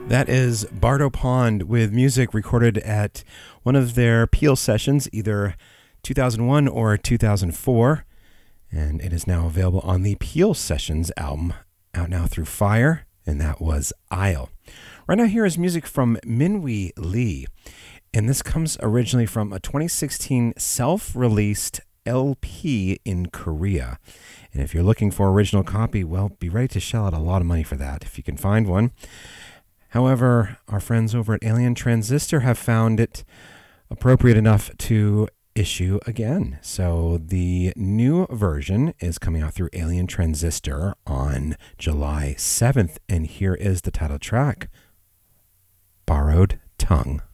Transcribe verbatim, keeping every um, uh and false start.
That is Bardo Pond with music recorded at one of their Peel sessions, either two thousand one or two thousand four. And it is now available on the Peel Sessions album, out now through Fire, and that was Isle. Right now here is music from Minwee Lee, and this comes originally from a twenty sixteen self-released L P in Korea. And if you're looking for original copy, well, be ready to shell out a lot of money for that if you can find one. However, our friends over at Alien Transistor have found it appropriate enough to issue again. So the new version is coming out through Alien Transistor on July seventh, and here is the title track, Borrowed Tongue.